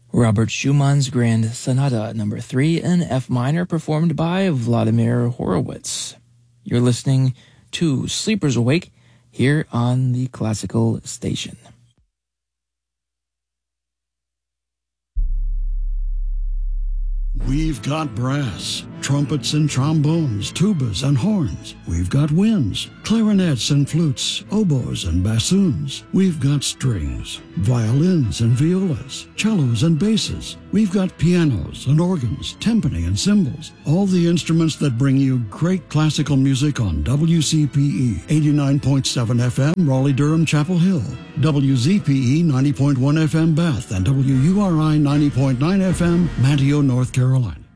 Robert Schumann's Grand Sonata No. 3 in F minor, performed by Vladimir Horowitz. You're listening to Sleepers Awake here on the Classical Station. We've got brass, trumpets and trombones, tubas and horns. We've got winds, clarinets and flutes, oboes and bassoons. We've got strings, violins and violas, cellos and basses. We've got pianos and organs, timpani and cymbals. All the instruments that bring you great classical music on WCPE 89.7 FM, Raleigh-Durham, Chapel Hill, WZPE 90.1 FM, Bath, and WURI 90.9 FM, Manteo, North Carolina.